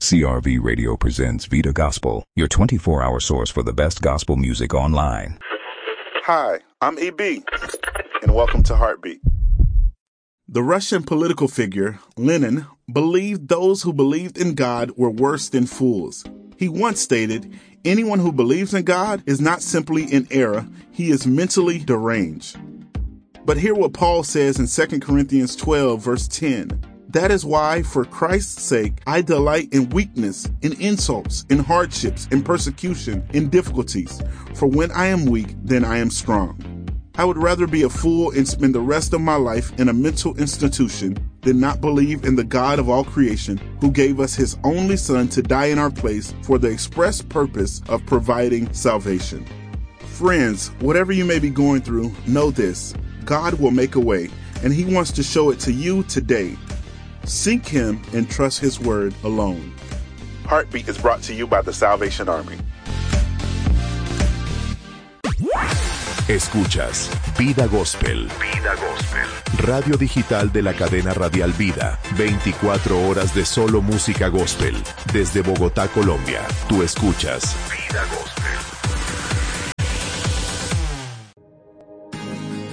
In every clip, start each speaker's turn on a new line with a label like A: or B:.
A: CRV Radio presents Vida Gospel, your 24-hour source for the best gospel music online.
B: Hi, I'm EB, and welcome to Heartbeat. The Russian political figure, Lenin, believed those who believed in God were worse than fools. He once stated, "Anyone who believes in God is not simply in error, he is mentally deranged." But hear what Paul says in 2 Corinthians 12, verse 10. "That is why, for Christ's sake, I delight in weakness, in insults, in hardships, in persecution, in difficulties. For when I am weak, then I am strong." I would rather be a fool and spend the rest of my life in a mental institution than not believe in the God of all creation, who gave us his only Son to die in our place for the express purpose of providing salvation. Friends, whatever you may be going through, know this: God will make a way, and he wants to show it to you today. Seek him and trust his word alone. Heartbeat is brought to you by the Salvation Army.
C: Escuchas Vida Gospel. Vida Gospel. Radio digital de la cadena radial Vida. 24 horas de solo música gospel. Desde Bogotá, Colombia. Tú escuchas Vida Gospel.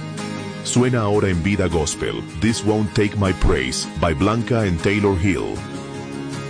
C: Suena ahora en Vida Gospel, This Won't Take My Praise, by Blanca and Taylor Hill,